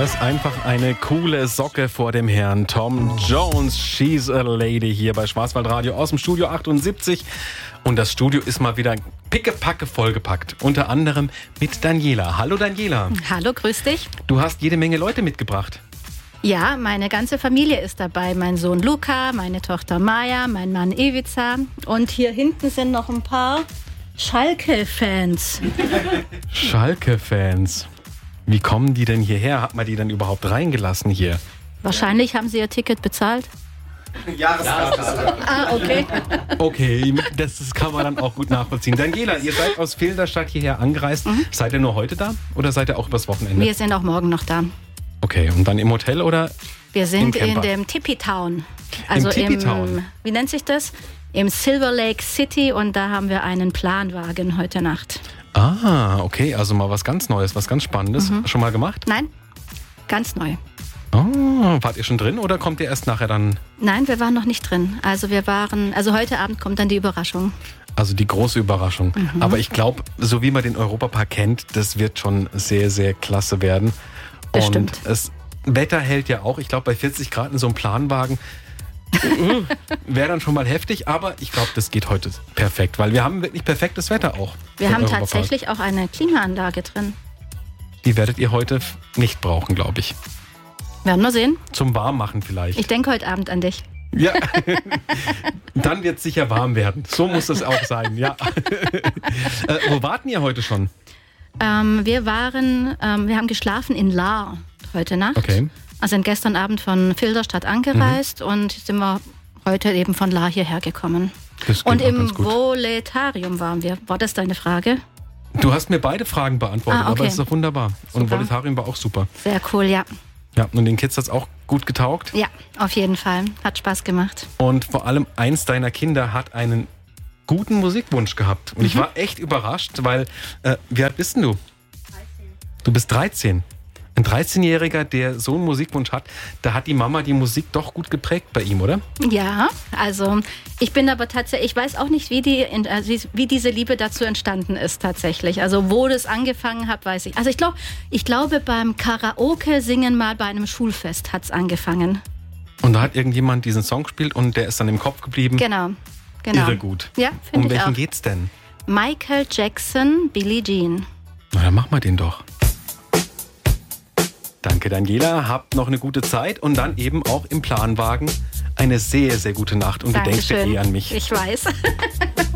ist einfach eine coole Socke vor dem Herrn. Tom Jones, She's a Lady hier bei Schwarzwaldradio aus dem Studio 78. Und das Studio ist mal wieder pickepacke vollgepackt. Unter anderem mit Daniela. Hallo Daniela. Hallo, grüß dich. Du hast jede Menge Leute mitgebracht. Ja, meine ganze Familie ist dabei. Mein Sohn Luca, meine Tochter Maja, mein Mann Ivica. Und hier hinten sind noch ein paar Schalke-Fans. Schalke-Fans. Wie kommen die denn hierher? Hat man die denn überhaupt reingelassen hier? Wahrscheinlich haben sie ihr Ticket bezahlt. Jahreskarte. Okay. Okay, das kann man dann auch gut nachvollziehen. Daniela, ihr seid aus Filderstadt hierher angereist. Seid ihr nur heute da oder seid ihr auch übers Wochenende? Wir sind auch morgen noch da. Okay, und dann im Hotel oder? Wir sind Im Camper? in dem Tipi-Town. Also Tipi-Town? wie nennt sich das? Im Silver Lake City, und da haben wir einen Planwagen heute Nacht. Ah, okay, also mal was ganz Neues, was ganz Spannendes. Schon mal gemacht? Nein, ganz neu. Oh, wart ihr schon drin oder kommt ihr erst nachher dann? Nein, wir waren noch nicht drin. Also heute Abend kommt dann die Überraschung. Also die große Überraschung. Aber ich glaube, so wie man den Europapark kennt, das wird schon sehr, sehr klasse werden. Bestimmt. Und das Wetter hält ja auch. Ich glaube, bei 40 Grad in so einem Planwagen wäre dann schon mal heftig. Aber ich glaube, das geht heute perfekt, weil wir haben wirklich perfektes Wetter auch. Wir im haben Europapark. tatsächlich auch eine Klimaanlage drin. Die werdet ihr heute nicht brauchen, glaube ich. Werden wir sehen. Zum Warmmachen vielleicht. Ich denke heute Abend an dich. Ja, dann wird es sicher warm werden. So muss es auch sein, ja. Wo warten ihr heute schon? Wir haben geschlafen in Lahr heute Nacht. Okay. Also sind gestern Abend von Filderstadt angereist und sind wir heute eben von Lahr hierher gekommen. Das geht Und auch im ganz gut. Voletarium waren wir. War das deine Frage? Du hast mir beide Fragen beantwortet, Ah, okay. aber es ist doch wunderbar. Und Super. Voletarium war auch super. Sehr cool, ja. Ja, und den Kids hat es auch gut getaugt. Ja, auf jeden Fall. Hat Spaß gemacht. Und vor allem eins deiner Kinder hat einen guten Musikwunsch gehabt. Und ich war echt überrascht, weil, wie alt bist denn du? 13. Du bist 13. Ein 13-Jähriger, der so einen Musikwunsch hat, da hat die Mama die Musik doch gut geprägt bei ihm, oder? Ja, also ich bin aber tatsächlich, ich weiß auch nicht, wie diese Liebe dazu entstanden ist tatsächlich. Also wo das angefangen hat, weiß ich. Also ich glaube beim Karaoke-Singen mal bei einem Schulfest hat es angefangen. Und da hat irgendjemand diesen Song gespielt und der ist dann im Kopf geblieben. Genau. Irre gut. Ja, Um finde ich welchen auch. geht's denn? Michael Jackson, Billie Jean. Na, dann machen wir den doch. Danke, Daniela. Habt noch eine gute Zeit und dann eben auch im Planwagen eine sehr, sehr gute Nacht. Und du denkst ja Dankeschön. eh an mich. Ich weiß.